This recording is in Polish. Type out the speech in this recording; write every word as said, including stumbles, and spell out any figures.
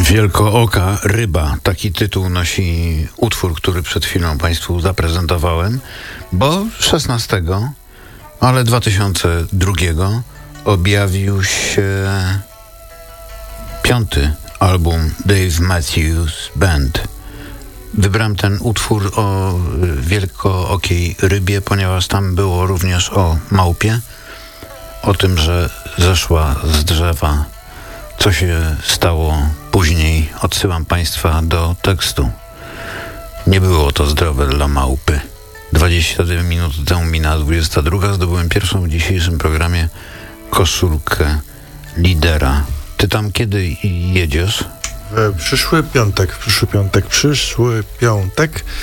Wielkooka ryba. Taki tytuł nosi utwór, który przed chwilą Państwu zaprezentowałem, bo szesnastego, ale dwa tysiące drugiego objawił się piąty album Dave Matthews Band. Wybrałem ten utwór o wielkookiej rybie, ponieważ tam było również o małpie, o tym, że zeszła z drzewa. Co się stało później, odsyłam Państwa do tekstu. Nie było to zdrowe dla małpy. dwadzieścia minut temu minęła dwudziesta druga. Zdobyłem pierwszą w dzisiejszym programie koszulkę lidera. Ty tam kiedy jedziesz? W przyszły piątek, w przyszły piątek, przyszły piątek.